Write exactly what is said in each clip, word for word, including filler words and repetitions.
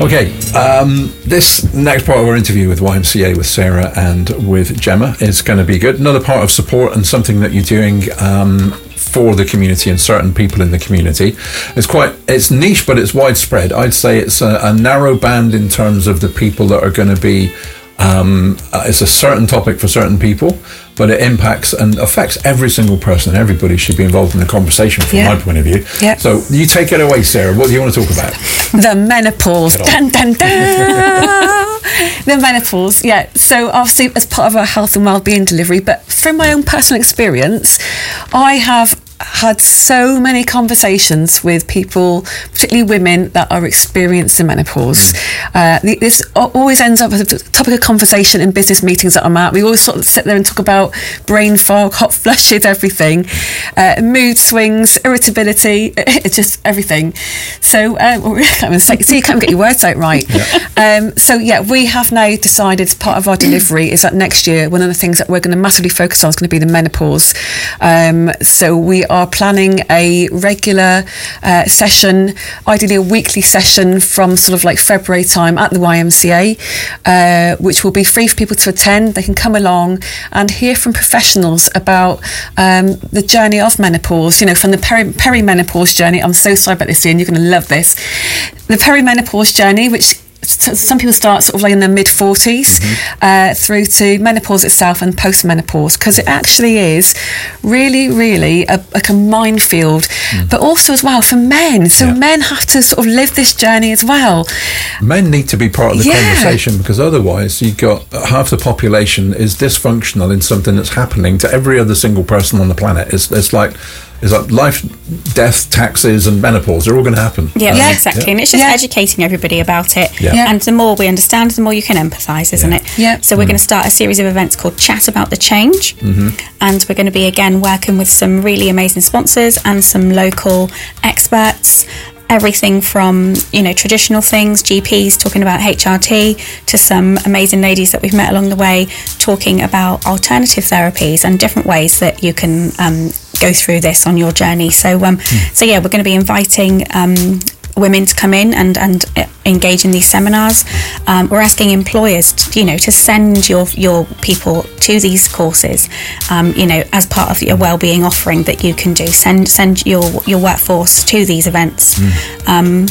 Okay, um, this next part of our interview with Y M C A, with Sarah and with Gemma, is going to be good. Another part of support and something that you're doing um, for the community and certain people in the community. It's quite, it's niche, but it's widespread. I'd say it's a, a narrow band in terms of the people that are going to be, um, uh, it's a certain topic for certain people, but it impacts and affects every single person. Everybody should be involved in the conversation from yeah. my point of view. Yeah. So you take it away, Sarah. What do you want to talk about? The menopause. Dun, dun, dun. The menopause, yeah. So obviously as part of our health and wellbeing delivery, but from my own personal experience, I have had so many conversations with people, particularly women, that are experiencing menopause. Mm. Uh, this always ends up as a topic of conversation in business meetings that I'm at. We always sort of sit there and talk about brain fog, hot flushes, everything, uh, mood swings, irritability, it's just everything. So, um, so you can't get your words out right. Yeah. Um, so yeah, we have now decided as part of our delivery is that next year, one of the things that we're going to massively focus on is going to be the menopause. Um, so we are planning a regular uh, session, ideally a weekly session from sort of like February time at the Y M C A, uh, which will be free for people to attend. They can come along and hear from professionals about um, the journey of menopause, you know, from the peri- perimenopause journey. I'm so sorry about this, Ian, you're going to love this. The perimenopause journey, which some people start sort of like in their mid forties, mm-hmm. uh, through to menopause itself and post-menopause, because it actually is really, really a, like a minefield, mm. but also as well for men. So yeah. men have to sort of live this journey as well. Men need to be part of the yeah. conversation, because otherwise you've got half the population is dysfunctional in something that's happening to every other single person on the planet. It's, it's like It's like life, death, taxes, and menopause. They're all going to happen. Yeah, um, yeah. exactly. Yeah. And it's just yeah. educating everybody about it. Yeah. Yeah. And the more we understand, the more you can empathise, isn't yeah. it? Yeah. So we're mm. going to start a series of events called Chat About the Change. Mm-hmm. And we're going to be, again, working with some really amazing sponsors and some local experts. Everything from, you know, traditional things, G Ps talking about H R T, to some amazing ladies that we've met along the way talking about alternative therapies and different ways that you can um, go through this on your journey. So, um, mm. so yeah, we're going to be inviting um, women to come in and, and engage in these seminars. Um, we're asking employers, to, you know, to send your your people to these courses, um, you know, as part of your wellbeing offering that you can do. Send send your your workforce to these events. Mm. Um,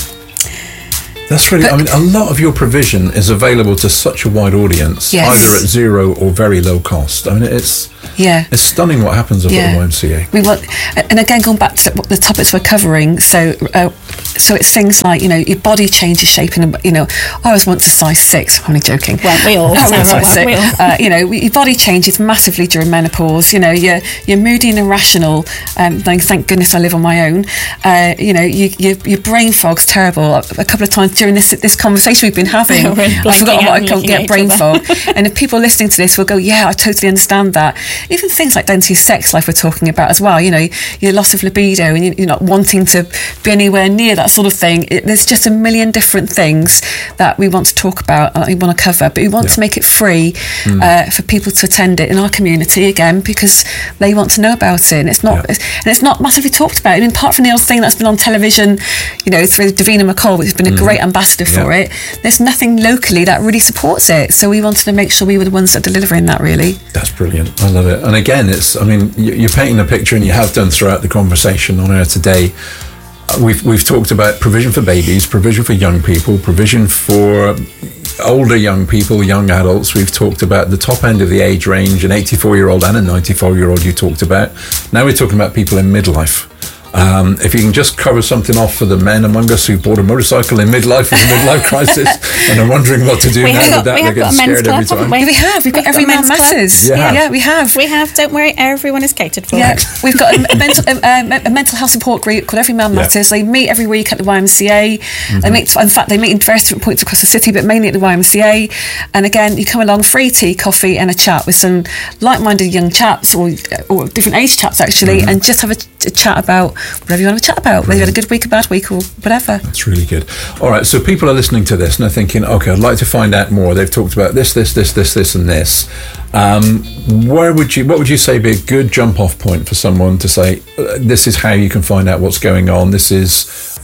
That's really, I mean, a lot of your provision is available to such a wide audience, yes. either at zero or very low cost. I mean, it's yeah, it's stunning what happens at yeah. the Y M C A. We want, and again, going back to the, the topics we're covering, so uh, so it's things like, you know, your body changes shape, and, you know, I was once a size six. I'm only joking. Well, we all. I was size six. We all. Uh, you know, your body changes massively during menopause. You know, you're you're moody and irrational. Um, thank goodness I live on my own. Uh, you know, you, you, your brain fog's terrible. A couple of times during this this conversation we've been having, I forgot what I can't get brain fog. And if people listening to this will go, yeah, I totally understand that. Even things like down to your sex life we're talking about as well. You know, your loss of libido and you're not wanting to be anywhere near that sort of thing. It, there's just a million different things that we want to talk about and we want to cover, but we want yeah. to make it free mm. uh, for people to attend it in our community, again, because they want to know about it. And it's not, yeah. it's, and it's not massively talked about. I mean, apart from the old thing that's been on television, you know, through Davina McCall, which has been a mm. great ambassador yeah. for it, there's nothing locally that really supports it. So we wanted to make sure we were the ones that are delivering that, really. That's brilliant. I love it. And again, it's, I mean, you're painting a picture, and you have done throughout the conversation on air today. We've we've talked about provision for babies, provision for young people, provision for older young people, young adults. We've talked about the top end of the age range, an eighty-four-year-old and a ninety-four-year-old you talked about. Now we're talking about people in midlife. Um, if you can just cover something off for the men among us who bought a motorcycle in midlife with a midlife crisis and are wondering what to do we now got, with that, they're getting scared every time. We? we have. We've got Every Man Matters. Yeah. yeah, we have. We have. Don't worry, everyone is catered for. Yeah, we've got a, a, mental, a, a mental health support group called Every Man Matters. Yeah. They meet every week at the Y M C A. Mm-hmm. They meet, in fact, they meet in various different points across the city, but mainly at the Y M C A. And again, you come along, free tea, coffee, and a chat with some like-minded young chaps, or or different age chaps actually, mm-hmm. and just have a, a chat about whatever you want to chat about, whether you had a good week, a bad week, or whatever. That's really good. All right, so people are listening to this and they're thinking, okay, I'd like to find out more. They've talked about this, this, this, this, this, and this. Um, where would you, what would you say be a good jump-off point for someone to say, uh, this is how you can find out what's going on? This is,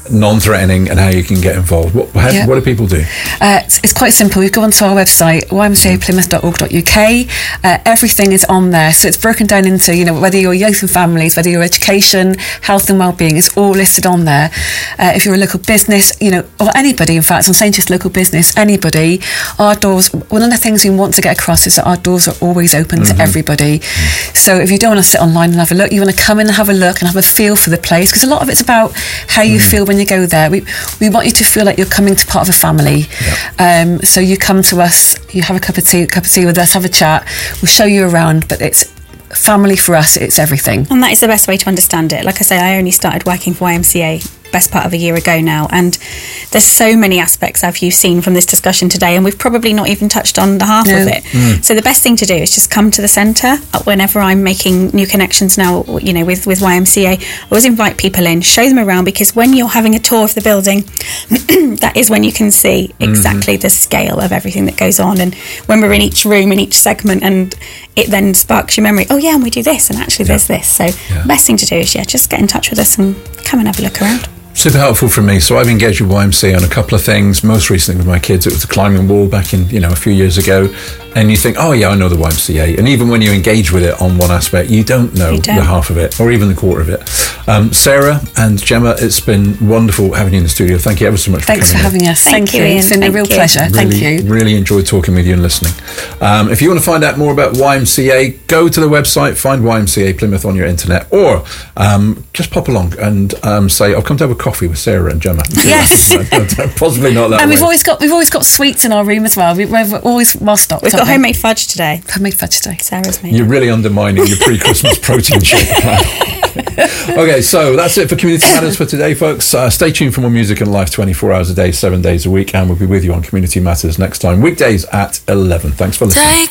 non-threatening, and how you can get involved. What, how, Yeah. what do people do? Uh, it's, it's quite simple. You go onto our website, y m c a plymouth dot org dot u k. Uh, everything is on there. So it's broken down into, you know, whether you're youth and families, whether you're education, health and wellbeing, it's all listed on there. Uh, if you're a local business, you know, or anybody, in fact, I'm saying just local business, anybody, our doors, one of the things we want to get across is that our doors are always open mm-hmm. to everybody. Mm-hmm. So if you don't want to sit online and have a look, you want to come in and have a look and have a feel for the place, because a lot of it's about how you mm-hmm. feel when you go there. We we want you to feel like you're coming to part of a family. Yeah. Um, so you come to us, you have a cup of tea, cup of tea with us, have a chat. We'll show you around, but it's family for us. It's everything, and that is the best way to understand it. Like I say, I only started working for Y M C A best part of a year ago now, and there's so many aspects I've you've seen from this discussion today, and we've probably not even touched on the half no. of it. Mm. So the best thing to do is just come to the centre. Whenever I'm making new connections now, you know, with, with Y M C A, I always invite people in, show them around, because when you're having a tour of the building, that is when you can see exactly mm-hmm. the scale of everything that goes on. And when we're in each room, in each segment, and it then sparks your memory, oh yeah, and we do this, and actually yeah. there's this. So yeah. the best thing to do is, yeah, just get in touch with us and come and have a look around. Super helpful for me. So I've engaged with Y M C A on a couple of things. Most recently with my kids, it was the climbing wall back in, you know, a few years ago. And you think, oh yeah, I know the Y M C A. And even when you engage with it on one aspect, you don't know you don't. the half of it, or even the quarter of it. Um, Sarah and Gemma, it's been wonderful having you in the studio. Thank you ever so much for Thanks coming for having in. us. Thank, Thank you, Ian. It's been Thank a real you. pleasure. Really, Thank you. Really enjoyed talking with you and listening. Um, if you want to find out more about Y M C A, go to the website, find Y M C A Plymouth on your internet, or um, just pop along and um, say, I'll come to have a coffee with Sarah and Gemma. Yes. Possibly not that And way. we've always got we've always got sweets in our room as well. We, we're always well stocked. We've got we? homemade fudge today. Homemade fudge today. Sarah's made You're it. really undermining your pre-Christmas protein shake plan. Okay, so that's it for Community Matters for today, folks. Uh, stay tuned for more music and life twenty-four hours a day, seven days a week, and we'll be with you on Community Matters next time, weekdays at eleven. Thanks for listening.